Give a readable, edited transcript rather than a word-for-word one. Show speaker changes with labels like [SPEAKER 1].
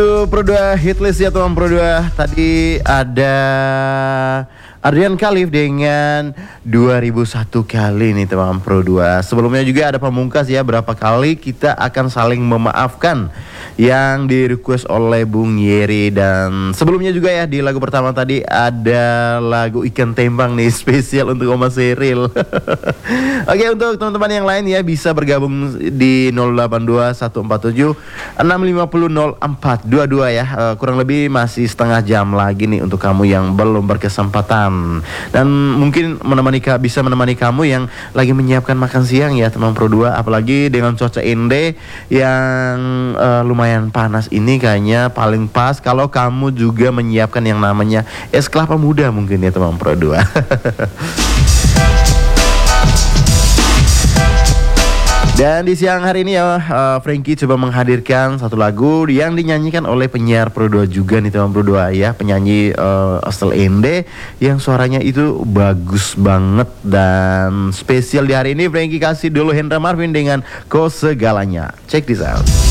[SPEAKER 1] Pro 2 hitlist ya teman Pro 2. Tadi ada Adrian Khalif dengan 2001 kali nih teman Pro 2. Sebelumnya juga ada Pamungkas ya, berapa kali kita akan saling memaafkan yang di request oleh Bung Yeri. Dan sebelumnya juga ya di lagu pertama tadi ada lagu Ikan Tembang nih, spesial untuk Oma Seril. Oke, untuk teman-teman yang lain ya bisa bergabung di 082 147 650 0422 ya. Kurang lebih masih setengah jam lagi nih untuk kamu yang belum berkesempatan. Dan mungkin bisa menemani kamu yang lagi menyiapkan makan siang ya teman Pro 2. Apalagi dengan cuaca ende yang lumayan panas ini, kayaknya paling pas kalau kamu juga menyiapkan yang namanya es kelapa muda mungkin ya teman Pro 2. Dan di siang hari ini ya Frankie coba menghadirkan satu lagu yang dinyanyikan oleh penyiar Pro 2 juga nih teman Pro 2 ya. Penyanyi asal Ende yang suaranya itu bagus banget. Dan spesial di hari ini Frankie kasih dulu Hendra Marvin dengan Kau Segalanya. Check this out.